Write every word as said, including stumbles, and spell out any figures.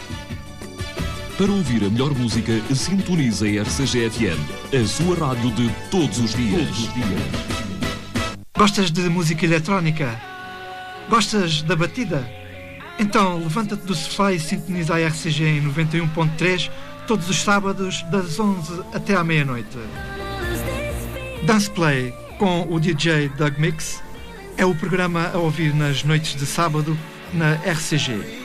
Para ouvir a melhor música, sintonize a R C G F M, a sua rádio de todos os dias. Todos os dias. Gostas de música eletrónica? Gostas da batida? Então levanta-te do sofá e sintoniza a R C G em noventa e um ponto três todos os sábados das onze até à meia-noite. Dance Play com o D J Doug Mix é o programa a ouvir nas noites de sábado na R C G.